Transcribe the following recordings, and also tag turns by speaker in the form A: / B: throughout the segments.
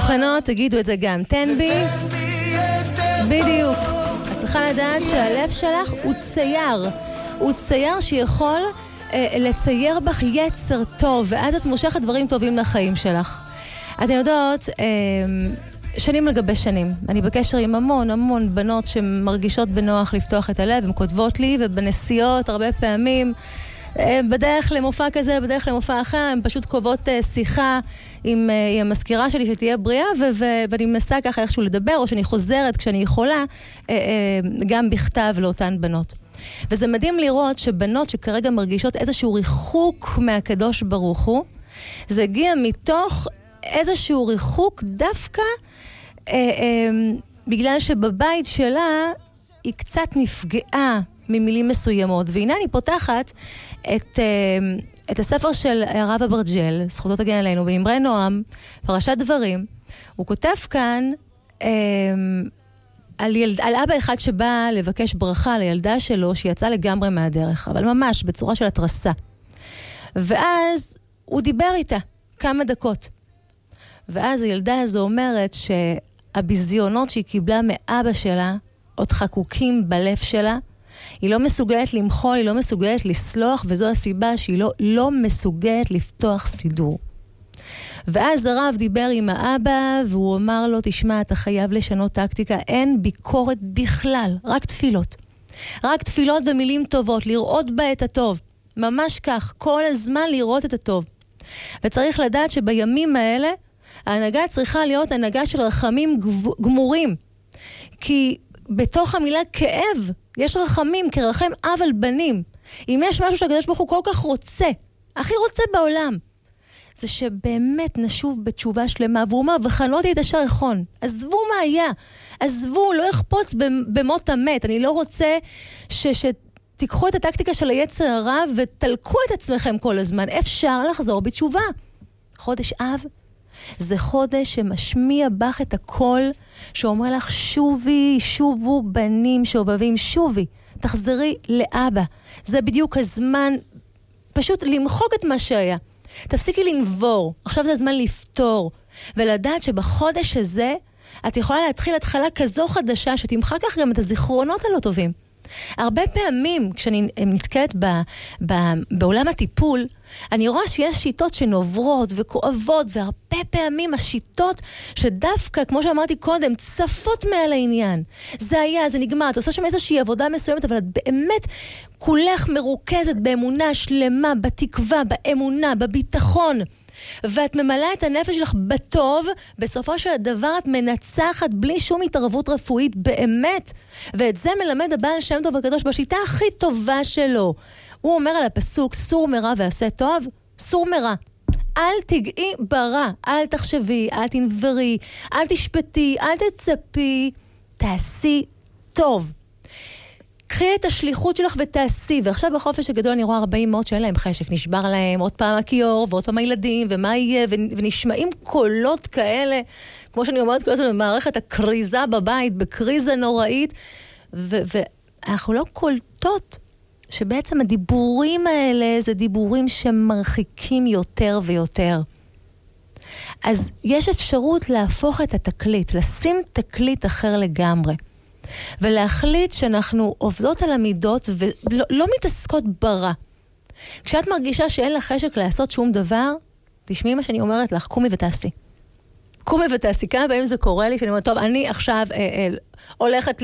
A: מוכנות, תגידו את זה גם. תן בי. בדיוק. את צריכה לדעת שהלב שלך הוא צייר. הוא צייר שיכול לצייר בך יצר טוב, ואז את מושכת דברים טובים לחיים שלך. אתן יודעות, שנים לגבי שנים, אני בקשר עם המון בנות שמרגישות בנוח לפתוח את הלב, הן כותבות לי, ובנסיעות הרבה פעמים, בדרך למופע כזה, בדרך למופע אחר, הן פשוט קובעות שיחה עם המזכירה שלי שתהיה בריאה, ואני מנסה ככה איכשהו לדבר, או שאני חוזרת כשאני יכולה, גם בכתב לאותן בנות. וזה מדהים לראות שבנות שכרגע מרגישות איזשהו ריחוק מהקדוש ברוך הוא, זה הגיע מתוך איזשהו ריחוק דווקא בגלל שבבית שלה היא קצת נפגעה ממילים מסוימות. והנה אני פותחת את הספר של הרב אברג'ל, זכותו תגן עלינו, באמרי נועם, פרשת דברים. הוא כותב כאן על אבא אחד שבא לבקש ברכה לילדה שלו שיצאה לגמרי מהדרך, אבל ממש בצורה של התרסה. ואז הוא דיבר איתה כמה דקות. ואז הילדה הזו אומרת שהביזיונות שהיא קיבלה מאבא שלה עוד חקוקים בלב שלה. היא לא מסוגלת למחול, היא לא מסוגלת לסלוח, וזו הסיבה שהיא לא מסוגלת לפתוח סידור. ואז הרב דיבר עם האבא, והוא אמר לו, תשמע, אתה חייב לשנות טקטיקה, אין ביקורת בכלל, רק תפילות. רק תפילות ומילים טובות, לראות בה את הטוב. ממש כך, כל הזמן לראות את הטוב. וצריך לדעת שבימים האלה, ההנהגה צריכה להיות הנהגה של רחמים גמורים. כי בתוך המילה כאב, יש רחמים כרחם אב על בנים. אם יש משהו שהקדוש ברוך הוא כל כך רוצה, הכי רוצה בעולם, זה שבאמת נשוב בתשובה שלמה, והוא אומר, וחנותי את אשר יכון. עזבו מה היה, עזבו, לא יחפוץ במות המת. אני לא רוצה שתיקחו את הטקטיקה של היצר הרע, ותלקו את עצמכם כל הזמן. אפשר לחזור בתשובה. חודש אב, זה חודש שמשמיע בך את הקול, שאומר לך, שובי, שובו בנים שובבים, שובי, תחזרי לאבא. זה בדיוק הזמן, פשוט למחוק את מה שהיה. תפסיקי לנבור, עכשיו זה הזמן לפתור, ולדעת שבחודש הזה, את יכולה להתחיל התחלה כזו חדשה, שתמחק לך גם את הזיכרונות הלא טובים. הרבה פעמים, כשאני נתקלת בעולם הטיפול, אני רואה שיש שיטות שנוברות וכואבות, והרבה פעמים השיטות שדווקא, כמו שאמרתי קודם, צפות מעל העניין. זה היה, זה נגמר, את עושה שם איזושהי עבודה מסוימת, אבל את באמת כולך מרוכזת באמונה שלמה, בתקווה, באמונה, בביטחון, ואת ממלאה את הנפש שלך בטוב, בסופו של הדבר את מנצחת בלי שום התערבות רפואית באמת. ואת זה מלמד הבעל שם טוב הקדוש בשיטה הכי טובה שלו. הוא אומר על הפסוק, סור מרע ועשה טוב, סור מרע. אל תגעי ברע, אל תחשבי, אל תנברי, אל תשפטי, אל תצפי, תעשי טוב. קחי את השליחות שלך ותעשי, ועכשיו בחופש הגדול אני רואה 40 מאות שאין להם חשק, נשבר להם עוד פעם הכיור, ועוד פעם הילדים, ומה יהיה, ונשמעים קולות כאלה, כמו שאני אומרת כל הזמן, במערכת הקריזה בבית, בקריזה נוראית, ואנחנו לא קולטות, שבעצם הדיבורים האלה, זה דיבורים שמרחיקים יותר ויותר. אז יש אפשרות להפוך את התקליט, לשים תקליט אחר לגמרי. ולהחליט שאנחנו עובדות על המידות ולא מתעסקות ברע. כשאת מרגישה שאין לך חשק לעשות שום דבר, תשמעי מה שאני אומרת לך, קומי ותעשי. קומי ותעשי. כמה פעמים זה קורה לי שאני אומרת, טוב, אני עכשיו הולכת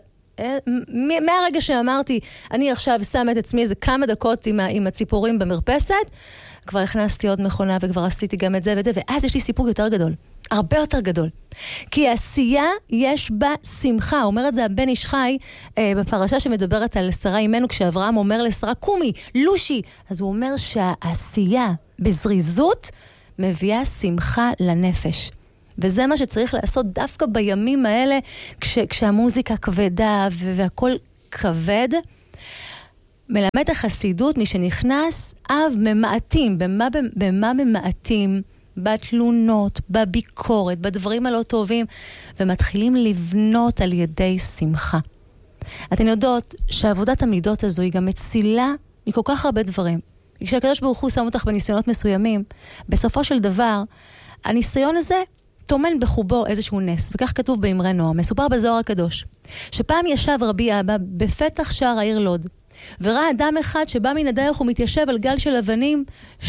A: מהרגע שאמרתי, אני עכשיו שמה את עצמי איזה כמה דקות עם הציפורים במרפסת, כבר הכנסתי עוד מכונה וכבר עשיתי גם את זה ואת זה, ואז יש לי סיפור יותר גדול. הרבה יותר גדול. כי העשייה יש בה שמחה. אומר את זה הבן איש חי בפרשה שמדברת על שרה אימנו, כשאברהם אומר לשרה, קומי, לושי. אז הוא אומר שהעשייה בזריזות מביאה שמחה לנפש. וזה מה שצריך לעשות דווקא בימים האלה, כשהמוזיקה כבדה והכל כבד. מלמד החסידות, מי שנכנס, אב ממעטים. במה ממעטים? בתלונות, בביקורת, בדברים הלא טובים, ומתחילים לבנות על ידי שמחה. אתן יודעות שעבודת המידות הזו היא גם מצילה מכל כך הרבה דברים. כשהקדוש ברוך הוא שם אותך בניסיונות מסוימים, בסופו של דבר, הניסיון הזה טומן בחובו איזשהו נס, וכך כתוב באמרי נועם, מסופר בזוהר הקדוש, שפעם ישב רבי אבא בפתח שער העיר לוד, וראה אדם אחד שבא מן הדרך ומתיישב על גל של אבנים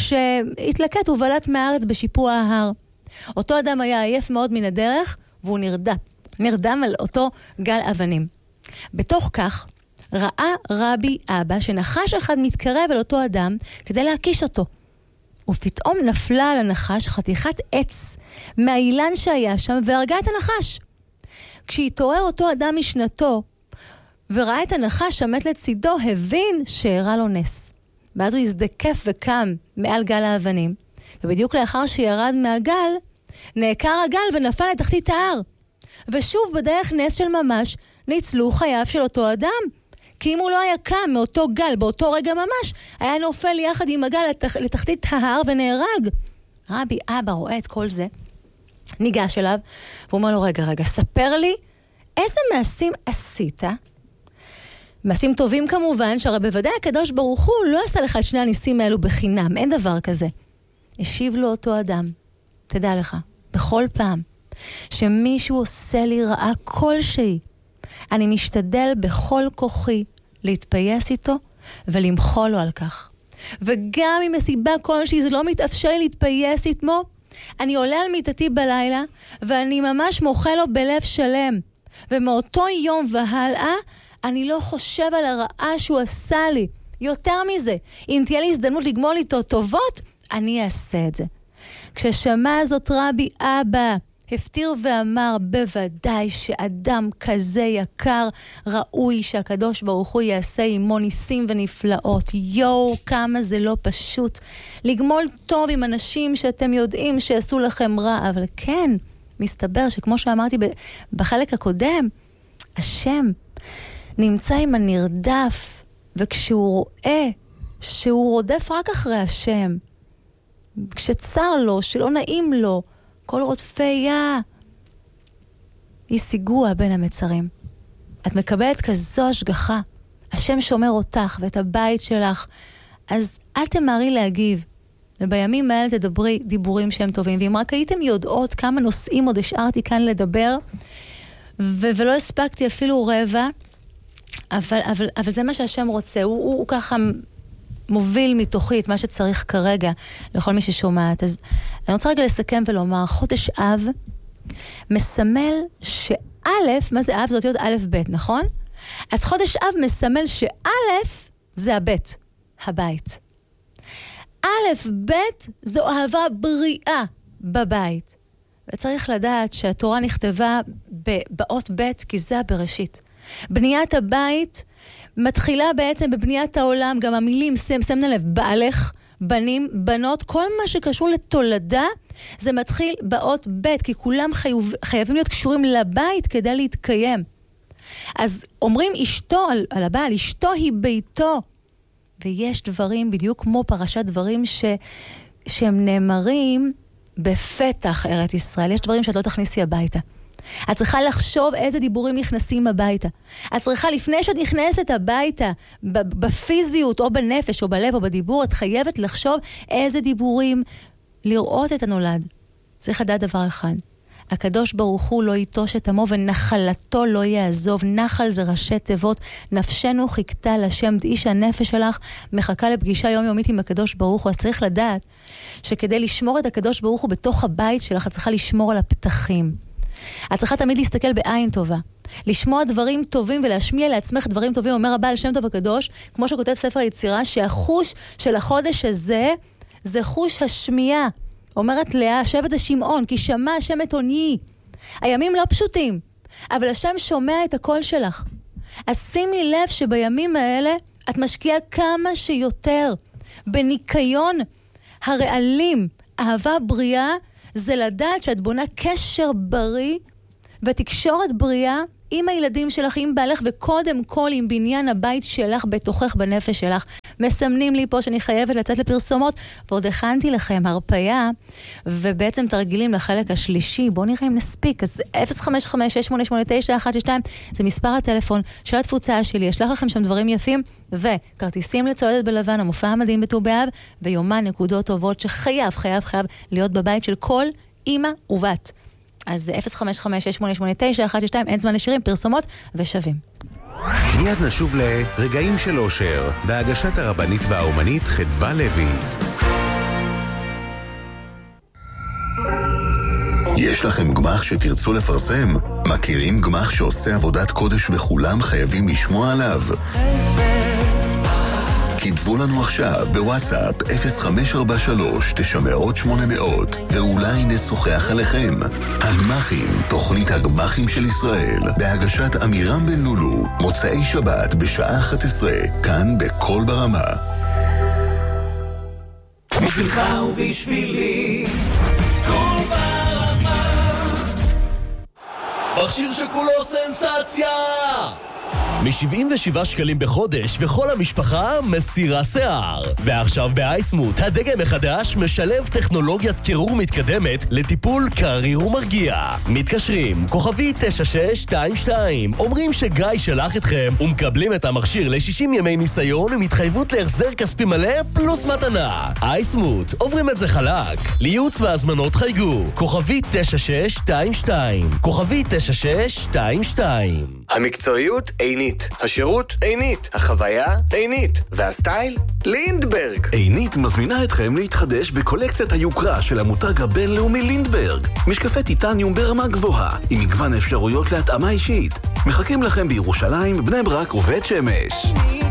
A: שהתלקט ובלט מהארץ בשיפוע ההר. אותו אדם היה עייף מאוד מן הדרך, והוא נרדם על אותו גל אבנים. בתוך כך ראה רבי אבא שנחש אחד מתקרב אל אותו אדם כדי להקיש אותו. ופתאום נפלה על הנחש חתיכת עץ מהאילן שהיה שם והרגה את הנחש. כשהתעורר אותו אדם משנתו וראה את הנחש המת לצידו, הבין שהראה לו נס. ואז הוא הזדקף וקם מעל גל האבנים, ובדיוק לאחר שירד מהגל נעקר הגל ונפל לתחתית ההר. ושוב בדרך נס של ממש ניצלו חייו של אותו אדם. כי אם הוא לא היה קם מאותו גל באותו רגע ממש, היה נופל יחד עם הגל לתחתית ההר ונהרג. רבי אבא רואה את כל זה, ניגש אליו, והוא אומר לו, רגע, ספר לי איזה מעשים עשית? מעשים טובים כמובן, שהרי בוודאי הקדוש ברוך הוא לא עשה לך את שני הניסים האלו בחינם, אין דבר כזה. השיב לו אותו אדם, תדע לך, בכל פעם שמישהו עושה לי רעה כלשהי, אני משתדל בכל כוחי להתפייס איתו ולמחול לו על כך. וגם אם מסיבה כלשהי זה לא מתאפשר לי להתפייס איתו, אני עולה על מיטתי בלילה ואני ממש מוחל לו בלב שלם. ומאותו יום והלאה אני לא חושב על הרעה שהוא עשה לי. יותר מזה, אם תהיה לי הזדמנות לגמול איתו טובות, אני אעשה את זה. כששמע זאת רבי אבא הפתיר ואמר, בוודאי שאדם כזה יקר ראוי שהקדוש ברוך הוא יעשה עמו ניסים ונפלאות. כמה זה לא פשוט לגמול טוב עם אנשים שאתם יודעים שעשו לכם רע. אבל כן, מסתבר שכמו שאמרתי בחלק הקודם, השם נמצא עם הנרדף, וכשהוא רואה שהוא רודף רק אחרי השם, כשצר לו, שלא נעים לו, כל רודפיה ישיגוה בין המצרים. את מקבלת כזו השגחה, השם שומר אותך ואת הבית שלך, אז אל תמהרי להגיב, ובימים האלה תדברי דיבורים שהם טובים. ואם רק הייתם יודעות כמה נושאים עוד השארתי כאן לדבר, ולא הספקתי אפילו רבע, אבל זה מה שהשם רוצה, הוא ככה מוביל מתוכי את מה שצריך כרגע לכל מי ששומעת. אז אני רוצה רגע לסכם ולומר, חודש אב מסמל שא', מה זה אב? זאת להיות א' ב', נכון? אז חודש אב מסמל שא' זה הבית, הבית. א' ב' זו אהבה בריאה בבית. וצריך לדעת שהתורה נכתבה באות ב' כי זה הבראשית. בניית הבית מתחילה בעצם בבניית העולם, גם המילים, שמנה לב, בעלך, בנים, בנות, כל מה שקשור לתולדה, זה מתחיל באות ב' כי כולם חייבים להיות קשורים לבית כדי להתקיים. אז אומרים אשתו על הבעל, אשתו היא ביתו. ויש דברים, בדיוק כמו פרשת דברים שהם נאמרים בפתח ארץ ישראל. יש דברים שאת לא תכניסי הביתה. את צריכה לחשוב איזה דיבורים נכנסים הביתה. את צריכה, לפני שאת נכנסת הביתה, בפיזיות או בנפש או בלב או בדיבור, את חייבת לחשוב איזה דיבורים, לראות את הנולד. צריך לדעת דבר אחד. הקדוש ברוך הוא לא ייטוש את עמו ונחלתו לא יעזוב. נחל זה ראשי תיבות, נפשנו חיכתה לשם, דעי שהנפש שלך מחכה לפגישה יומיומית עם הקדוש ברוך הוא. אז צריך לדעת שכדי לשמור את הקדוש ברוך הוא בתוך הבית שלך, את צריכה לשמור על הפתחים. את צריכה תמיד להסתכל בעין טובה, לשמוע דברים טובים ולהשמיע לעצמך דברים טובים. אומר הבעל שם טוב הקדוש, כמו שכותב ספר יצירה, שהחוש של החודש הזה זה חוש השמיעה. אומרת לאה, שבט זה שמעון, כי שמע השם את עוני. הימים לא פשוטים, אבל השם שומע את הקול שלך. אז שימי לב שבימים האלה את משקיעה כמה שיותר בניקיון הרעלים. אהבה בריאה זה לדעת שאת בונה קשר בריא ותקשורת בריאה עם הילדים שלך, עם בעלך, וקודם כל עם בניין הבית שלך בתוכך, בנפש שלך. מסמנים לי פה שאני חייבת לצאת לפרסומות, ועוד הכנתי לכם הרפיה, ובעצם תרגילים לחלק השלישי. בואו נראה אם נספיק. אז 055-688-9162 זה מספר הטלפון של התפוצה שלי. אשלח לכם שם דברים יפים, וכרטיסים לצועדת בלבן, המופע המדהים בט"ו באב, ויומן נקודות טובות שחייב להיות בבית של כל אמא ובת. אז 055-688-912, אין זמן לשירים, פרסומות ושווים.
B: מיד נשוב לרגעים של אושר, בהגשת הרבנית והאומנית חדווה לוי.
C: יש לכם גמח שתרצו לפרסם? מכירים גמח שעושה עבודת קודש וכולם חייבים לשמוע עליו? כתבו לנו עכשיו בוואטסאפ 0543-900-800 ואולי נשוחח עליכם. הגמחים, תוכנית הגמחים של ישראל, בהגשת אמירם בן לולו, מוצאי שבת בשעה 11, כאן בכל ברמה.
D: בשבילך ובשבילי כל ברמה, מכשיר שכולו סנסציה, מ-77 שקלים בחודש, וכל המשפחה מסירה שיער. ועכשיו באייסמוט, הדגם החדש משלב טכנולוגיית קירור מתקדמת לטיפול קריר ומרגיע. מתקשרים, כוכבי 9622, אומרים שגיא שלח אתכם, ומקבלים את המכשיר ל-60 ימי ניסיון עם התחייבות להחזר כספי מלא פלוס מתנה. אייסמוט, עוברים את זה חלק. לייעוץ והזמנות חייגו, כוכבי 9622, כוכבי 9622.
E: המקצועיות עינית, השירות עינית, החוויה עינית, והסטייל לינדברג.
F: עינית מזמינה אתכם להתחדש בקולקציית היוקרה של המותג הבינלאומי לינדברג. משקפי טיטניום ברמה גבוהה, עם מגוון אפשרויות להתאמה אישית. מחכים לכם בירושלים, בני ברק ובית שמש.